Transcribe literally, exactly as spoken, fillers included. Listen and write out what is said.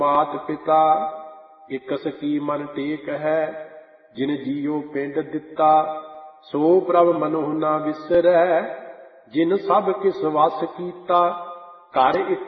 ਮਾਤ ਪਿਤਾ ਇਕਸ ਕੀ ਮਨ ਟੇਕ ਹੈ। ਜਿਨ ਜੀਉ ਪਿੰਡ ਦਿੱਤਾ ਸੋ ਪ੍ਰਭ ਮਨਹੁ ਨਾ ਵਿਸਰੈ। ਜਿਨ ਸਭ ਕਿਸ ਵਸ ਕੀਤਾ ਘਰ